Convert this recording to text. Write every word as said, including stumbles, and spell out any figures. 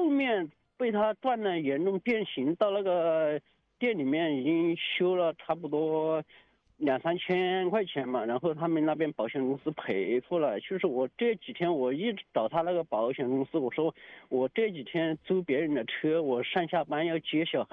面被他断的严重变形，到那个店里面已经修了差不多两三千块钱嘛，然后他们那边保险公司赔付了。就是我这几天我一直找他那个保险公司，我说我这几天租别人的车，我上下班要接小孩。